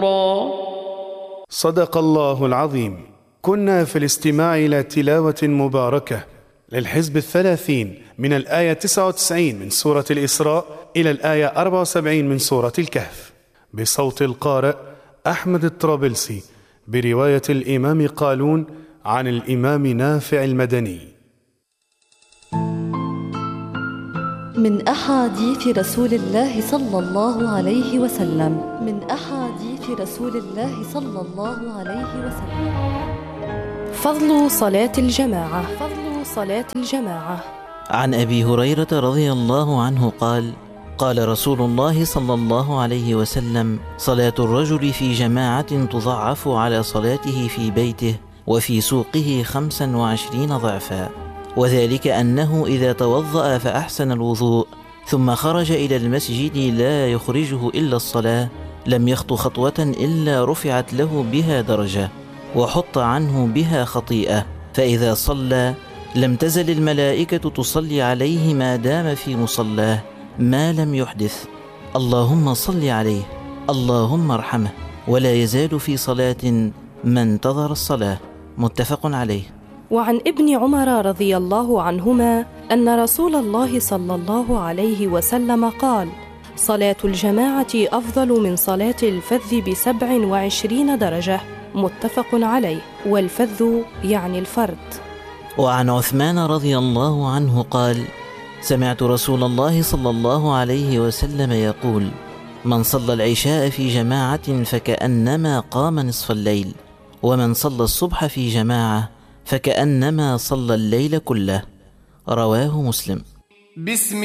صدق الله العظيم. كنا في الاستماع إلى تلاوة مباركة للحزب 30 من الآية 99 من سورة الإسراء إلى الآية 74 من سورة الكهف، بصوت القارئ أحمد الطرابلسي، برواية الإمام قالون عن الإمام نافع المدني. من أحاديث رسول الله صلى الله عليه وسلم. من أحاديث رسول الله صلى الله عليه وسلم. فضل صلاة الجماعة. فضل صلاة الجماعة. عن أبي هريرة رضي الله عنه قال: قال رسول الله صلى الله عليه وسلم: صلاة الرجل في جماعة تضعف على صلاته في بيته وفي سوقه 25 ضعفا، وذلك أنه إذا توضأ فأحسن الوضوء ثم خرج إلى المسجد لا يخرجه إلا الصلاة لم يخط خطوة إلا رفعت له بها درجة وحط عنه بها خطيئة، فإذا صلى لم تزل الملائكة تصلي عليه ما دام في مصلاه ما لم يحدث. اللهم صل عليه، اللهم ارحمه، ولا يزال في صلاة ما انتظر الصلاة. متفق عليه. وعن ابن عمر رضي الله عنهما أن رسول الله صلى الله عليه وسلم قال: صلاة الجماعة أفضل من صلاة الفذ ب27 درجة. متفق عليه، والفذ يعني الفرد. وعن عثمان رضي الله عنه قال: سمعت رسول الله صلى الله عليه وسلم يقول: من صلى العشاء في جماعة فكأنما قام نصف الليل، ومن صلى الصبح في جماعة فكأنما صلى الليل كله. رواه مسلم.